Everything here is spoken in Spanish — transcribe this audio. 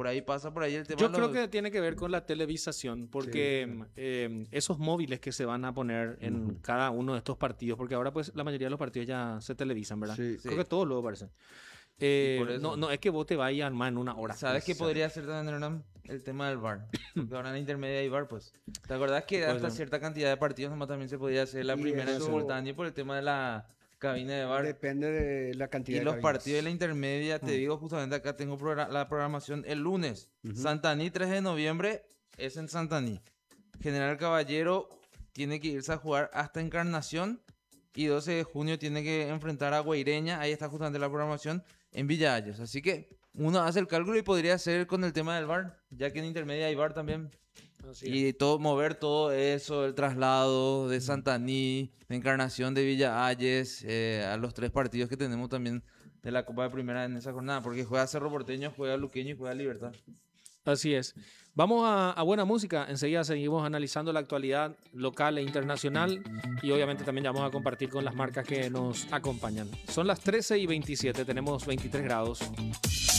por ahí pasa por ahí el tema Yo de creo los... que tiene que ver con la televisación, porque esos móviles que se van a poner en cada uno de estos partidos, porque ahora pues la mayoría de los partidos ya se televisan, ¿verdad? Sí. Creo Sí, que todos luego parecen. y por No, eso. no es que vos te vayas a armar en una hora. ¿Sabes qué Exacto. podría ser también, Hernán? El tema del VAR. Porque ahora en la intermedia hay VAR, pues. ¿Te acordás que Puede hasta ser. cierta cantidad de partidos nomás también se podía hacer la Y primera en eso- simultáneo por el tema de la cabina de VAR? Depende de la cantidad Y de los cabinas. partidos de la intermedia, te digo, justamente acá tengo la programación el lunes. Santaní, 3 de noviembre, es en Santaní. General Caballero tiene que irse a jugar hasta Encarnación. Y 12 de junio tiene que enfrentar a Guaireña. Ahí está justamente la programación en Villa Ayos. Así que uno hace el cálculo y podría ser con el tema del VAR, ya que en intermedia hay VAR también. Y todo, mover todo eso, el traslado de Santaní, de Encarnación, de Villa Ayes, a los 3 partidos que tenemos también de la Copa de Primera en esa jornada, porque juega Cerro Porteño, juega Luqueño y juega Libertad. Así es. Vamos a buena música. Enseguida seguimos analizando la actualidad local e internacional y obviamente también ya vamos a compartir con las marcas que nos acompañan. Son las 13:27, tenemos 23 grados.